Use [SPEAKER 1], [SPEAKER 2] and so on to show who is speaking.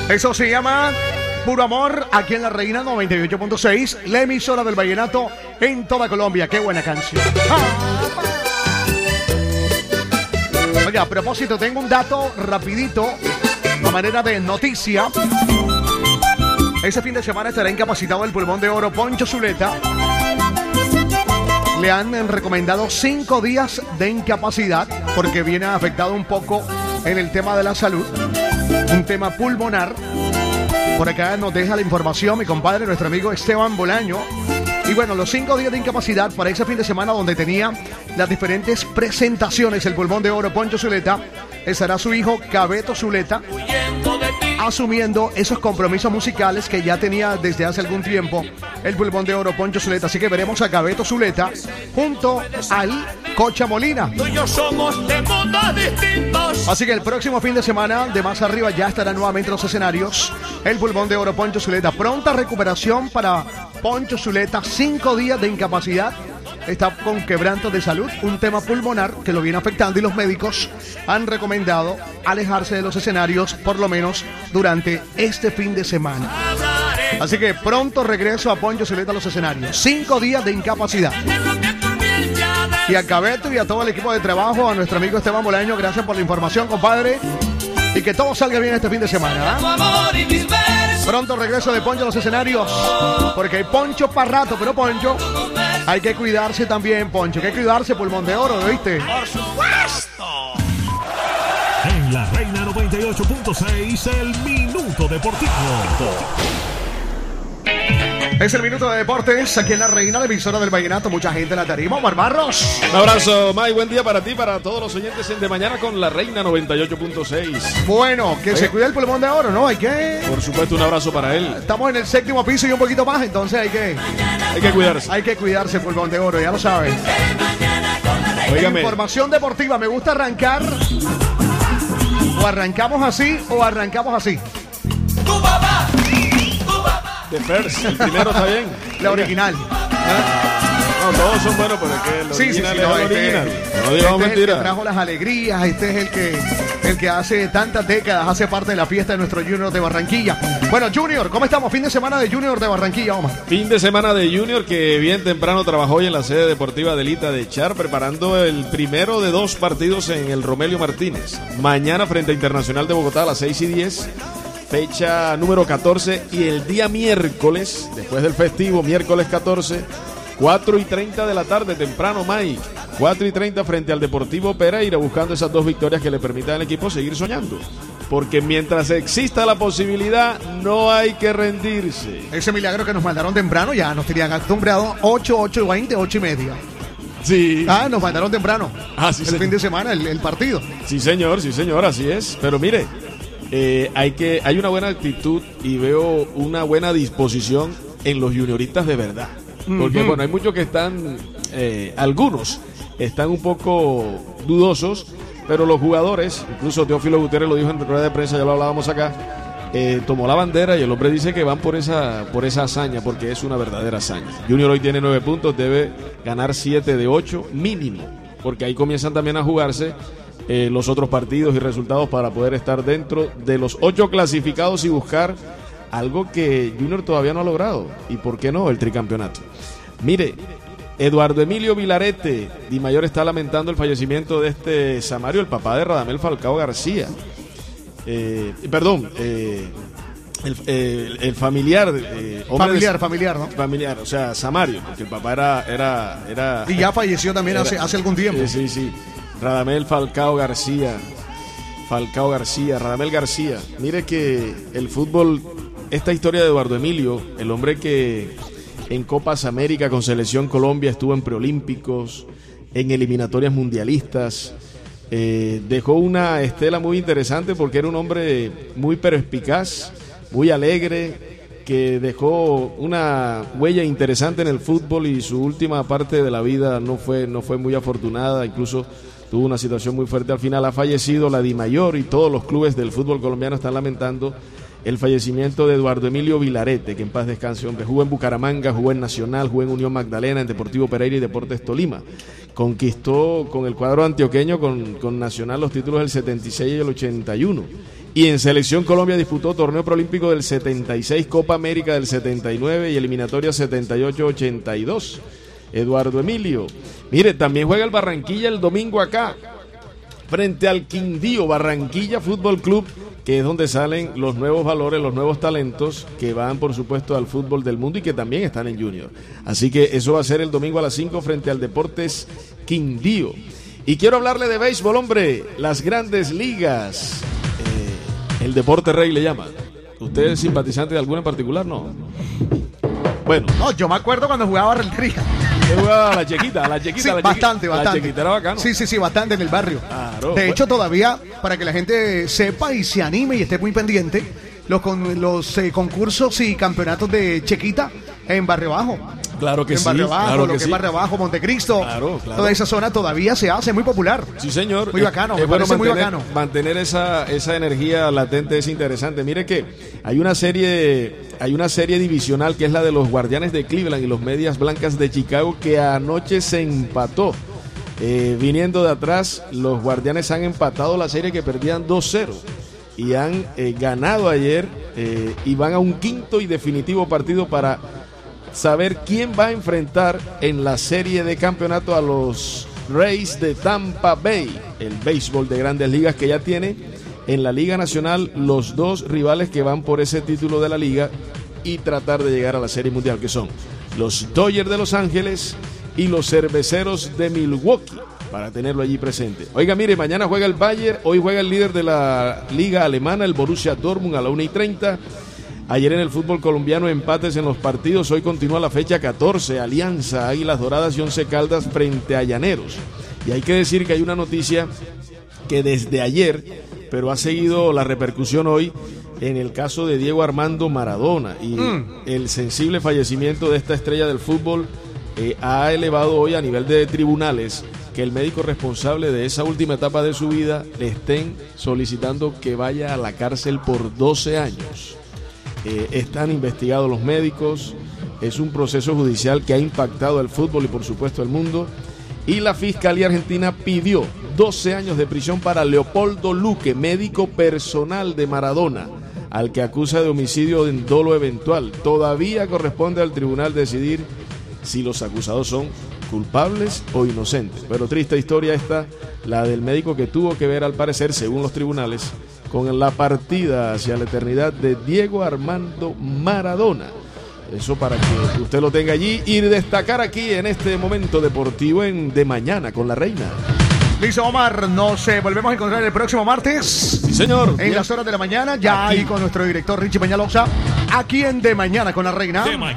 [SPEAKER 1] Eso se llama Puro Amor, aquí en La Reina 98.6, la emisora del vallenato en toda Colombia. Qué buena canción. Oye, a propósito, tengo un dato rapidito, a manera de noticia. Ese fin de semana estará incapacitado el pulmón de oro Poncho Zuleta. Le han recomendado 5 días de incapacidad porque viene afectado un poco en el tema de la salud, un tema pulmonar. Por acá nos deja la información mi compadre, nuestro amigo Esteban Bolaño. Y bueno, los 5 días de incapacidad para ese fin de semana donde tenía las diferentes presentaciones el pulmón de oro Poncho Zuleta, estará su hijo Cabeto Zuleta asumiendo esos compromisos musicales que ya tenía desde hace algún tiempo el pulmón de oro Poncho Zuleta. Así que veremos a Cabeto Zuleta junto al Cocha Molina. Así que el próximo fin de semana de Más Arriba ya estará nuevamente en los escenarios el pulmón de oro Poncho Zuleta. Pronta recuperación para Poncho Zuleta, 5 días de incapacidad. Está con quebranto de salud, un tema pulmonar que lo viene afectando y los médicos han recomendado alejarse de los escenarios por lo menos durante este fin de semana. Así que pronto regreso a Poncho Zuleta a los escenarios. 5 días de incapacidad. Y a Cabeto y a todo el equipo de trabajo, a nuestro amigo Esteban Bolaño, gracias por la información, compadre. Y que todo salga bien este fin de semana, ¿eh? Pronto regreso de Poncho a los escenarios, porque hay Poncho para rato, pero Poncho, hay que cuidarse también, Poncho, hay que cuidarse, pulmón de oro, ¿viste?
[SPEAKER 2] ¡Por supuesto! En La Reina 98.6, el Minuto Deportivo.
[SPEAKER 1] Es el Minuto de Deportes, aquí en La Reina, la emisora del vallenato. Mucha gente en la tarima. Omar Barros.
[SPEAKER 3] Un abrazo, May. Buen día para ti, para todos los oyentes en De Mañana con La Reina 98.6.
[SPEAKER 1] Bueno, que se cuide el pulmón de oro, ¿no? Hay que...
[SPEAKER 3] Por supuesto, un abrazo para él.
[SPEAKER 1] Estamos en el 7º piso y un poquito más, entonces hay que cuidarse. Hay que cuidarse el pulmón de oro, ya lo sabes.
[SPEAKER 3] Óigame.
[SPEAKER 1] Información deportiva, me gusta arrancar. O arrancamos así, o arrancamos así.
[SPEAKER 4] ¡Tu papá!
[SPEAKER 3] The First, el primero está bien.
[SPEAKER 1] La original.
[SPEAKER 3] No, todos son buenos, pero es que el original
[SPEAKER 1] no,
[SPEAKER 3] es el original. No digamos
[SPEAKER 1] este es el
[SPEAKER 3] mentira.
[SPEAKER 1] que trajo las alegrías, este es el que hace tantas décadas hace parte de la fiesta de nuestro Junior de Barranquilla. Bueno, Junior, ¿cómo estamos? Fin de semana de Junior de Barranquilla, Omar.
[SPEAKER 3] Fin de semana de Junior que bien temprano trabajó hoy en la sede deportiva de Elita de Char, preparando el primero de 2 partidos en el Romelio Martínez. Mañana frente a Internacional de Bogotá a las 6:10. Fecha número 14 y el día miércoles, después del festivo, miércoles 14, 4:30 de la tarde, temprano, Mike. 4:30 frente al Deportivo Pereira, buscando esas 2 victorias que le permitan al equipo seguir soñando. Porque mientras exista la posibilidad, no hay que rendirse.
[SPEAKER 1] Ese milagro que nos mandaron temprano, ya nos tenían acostumbrados 8:20, 8:30.
[SPEAKER 3] Sí.
[SPEAKER 1] Nos mandaron temprano.
[SPEAKER 3] Sí,
[SPEAKER 1] el
[SPEAKER 3] señor.
[SPEAKER 1] fin de semana, el partido.
[SPEAKER 3] Sí, señor, así es. Pero mire, hay una buena actitud y veo una buena disposición en los junioristas de verdad. Porque, bueno, hay muchos que están, algunos están un poco dudosos, pero los jugadores, incluso Teófilo Gutiérrez lo dijo en rueda de prensa, ya lo hablábamos acá, tomó la bandera y el hombre dice que van por esa hazaña, porque es una verdadera hazaña. Junior hoy tiene 9 puntos, debe ganar 7 de 8 mínimo, porque ahí comienzan también a jugarse los otros partidos y resultados para poder estar dentro de los 8 clasificados y buscar algo que Junior todavía no ha logrado. ¿Y por qué no? El tricampeonato. Mire, Eduardo Emilio Vilarete Di Mayor está lamentando el fallecimiento de este Samario, el papá de Radamel Falcao García. El familiar.
[SPEAKER 1] Familiar, ¿no?
[SPEAKER 3] Familiar, o sea, Samario, porque el papá era
[SPEAKER 1] y ya falleció también hace algún tiempo.
[SPEAKER 3] Sí. Radamel Falcao García, Radamel García. Mire que el fútbol, esta historia de Eduardo Emilio, el hombre que en Copas América con Selección Colombia estuvo en preolímpicos, en eliminatorias mundialistas, dejó una estela muy interesante porque era un hombre muy perspicaz, muy alegre, que dejó una huella interesante en el fútbol y su última parte de la vida no fue muy afortunada, incluso tuvo una situación muy fuerte al final. Ha fallecido la Di Mayor y todos los clubes del fútbol colombiano están lamentando el fallecimiento de Eduardo Emilio Vilarete, que en paz descanse, hombre. Jugó en Bucaramanga, jugó en Nacional, jugó en Unión Magdalena, en Deportivo Pereira y Deportes Tolima. Conquistó con el cuadro antioqueño, con Nacional, los títulos del 76 y el 81. Y en Selección Colombia disputó torneo preolímpico del 76, Copa América del 79 y eliminatoria 78-82. Eduardo Emilio. Mire, también juega el Barranquilla el domingo acá, frente al Quindío, Barranquilla Fútbol Club, que es donde salen los nuevos valores, los nuevos talentos que van, por supuesto, al fútbol del mundo y que también están en Junior. Así que eso va a ser el domingo a las 5 frente al Deportes Quindío. Y quiero hablarle de béisbol, hombre, las grandes ligas. El deporte rey le llama. ¿Usted es simpatizante de alguna en particular? No. Bueno.
[SPEAKER 1] No, yo me acuerdo cuando jugaba Barranquilla.
[SPEAKER 3] Yo jugaba a la chiquita.
[SPEAKER 1] Sí, bastante.
[SPEAKER 3] La chiquita era bacano.
[SPEAKER 1] Sí, bastante en el barrio.
[SPEAKER 3] Claro,
[SPEAKER 1] de hecho, todavía, para que la gente sepa y se anime y esté muy pendiente, los concursos y campeonatos de Chequita en Barrio Bajo.
[SPEAKER 3] Claro que
[SPEAKER 1] en
[SPEAKER 3] sí.
[SPEAKER 1] Barrio Bajo,
[SPEAKER 3] claro
[SPEAKER 1] lo que es
[SPEAKER 3] sí.
[SPEAKER 1] Barrio Bajo, Montecristo.
[SPEAKER 3] Claro.
[SPEAKER 1] Toda esa zona todavía se hace muy popular.
[SPEAKER 3] Sí, señor.
[SPEAKER 1] Muy bacano,
[SPEAKER 3] me parece
[SPEAKER 1] muy bacano.
[SPEAKER 3] Mantener esa energía latente es interesante. Mire que hay una serie divisional que es la de los Guardianes de Cleveland y los Medias Blancas de Chicago, que anoche se empató. Viniendo de atrás, los Guardianes han empatado la serie que perdían 2-0 y han ganado ayer y van a un quinto y definitivo partido para saber quién va a enfrentar en la serie de campeonato a los Rays de Tampa Bay, el béisbol de Grandes Ligas, que ya tiene en la Liga Nacional los dos rivales que van por ese título de la liga y tratar de llegar a la Serie Mundial, que son los Dodgers de Los Ángeles y los Cerveceros de Milwaukee, para tenerlo allí presente. Oiga, mire, mañana juega el Bayern, hoy juega el líder de la liga alemana, el Borussia Dortmund, a la 1:30. Ayer en el fútbol colombiano, empates en los partidos. Hoy continúa la fecha 14, Alianza, Águilas Doradas y Once Caldas frente a Llaneros. Y hay que decir que hay una noticia que desde ayer, pero ha seguido la repercusión hoy, en el caso de Diego Armando Maradona y el sensible fallecimiento de esta estrella del fútbol ha elevado hoy a nivel de tribunales que el médico responsable de esa última etapa de su vida le estén solicitando que vaya a la cárcel por 12 años. Están investigados los médicos, es un proceso judicial que ha impactado al fútbol y por supuesto al mundo, y la Fiscalía Argentina pidió 12 años de prisión para Leopoldo Luque, médico personal de Maradona, al que acusa de homicidio en dolo eventual. Todavía corresponde al tribunal decidir si los acusados son culpables o inocentes, pero triste historia esta, la del médico que tuvo que ver, al parecer, según los tribunales, con la partida hacia la eternidad de Diego Armando Maradona. Eso para que usted lo tenga allí y destacar aquí en este momento deportivo en De Mañana con la Reina.
[SPEAKER 1] Listo, Omar, nos volvemos a encontrar el próximo martes.
[SPEAKER 3] Sí, señor.
[SPEAKER 1] En las horas de la mañana, ya aquí, ahí con nuestro director Richie Peñalosa, aquí en De Mañana con la Reina.